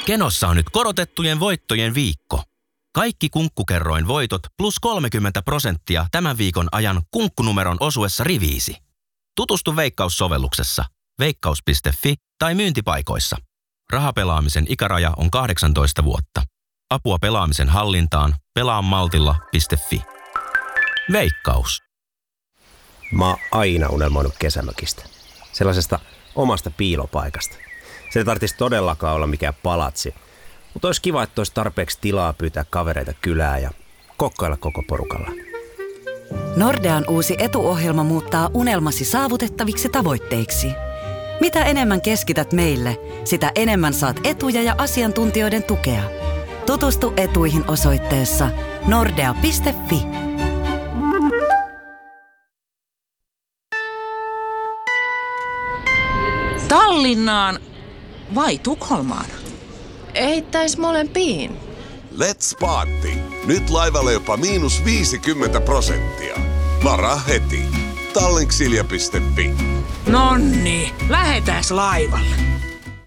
Kenossa on nyt korotettujen voittojen viikko. Kaikki Kunkkukerroin voitot plus 30% tämän viikon ajan kunkkunumeron osuessa riviisi. Tutustu Veikkaus-sovelluksessa, veikkaus.fi tai myyntipaikoissa. Rahapelaamisen ikäraja on 18 vuotta. Apua pelaamisen hallintaan pelaamaltilla.fi. Veikkaus. Mä oon aina unelmoinut kesämökistä. Sellaisesta omasta piilopaikasta. Se ei tarvitsisi todellakaan olla mikään palatsi. Mutta olisi kiva, että olisi tarpeeksi tilaa pyytää kavereita kylään ja kokkailla koko porukalla. Nordean uusi etuohjelma muuttaa unelmasi saavutettaviksi tavoitteiksi. Mitä enemmän keskität meille, sitä enemmän saat etuja ja asiantuntijoiden tukea. Tutustu etuihin osoitteessa nordea.fi. Tallinnaan vai Tukholmaan? Eittäis molempiin. Let's party! Nyt laivalle jopa -50%. Varaa heti. Tallinksilja.fi. Nonni, lähetäs laivalle.